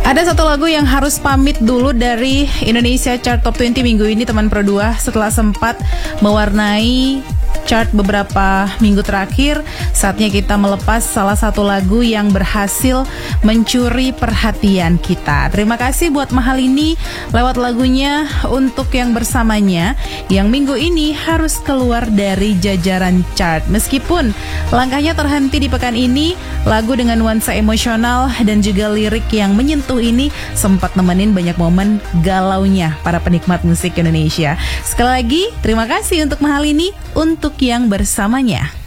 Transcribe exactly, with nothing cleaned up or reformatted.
Ada satu lagu yang harus pamit dulu dari Indonesia Chart Top dua puluh minggu ini, teman Pro dua. Setelah sempat mewarnai chart beberapa minggu terakhir, saatnya kita melepas salah satu lagu yang berhasil mencuri perhatian kita. Terima kasih buat Mahalini lewat lagunya Untuk Yang Bersamanya, yang minggu ini harus keluar dari jajaran chart. Meskipun langkahnya terhenti di pekan ini, lagu dengan nuansa emosional dan juga lirik yang menyentuh ini sempat nemenin banyak momen galaunya para penikmat musik Indonesia. Sekali lagi, terima kasih untuk Mahalini Untuk Yang Bersamanya.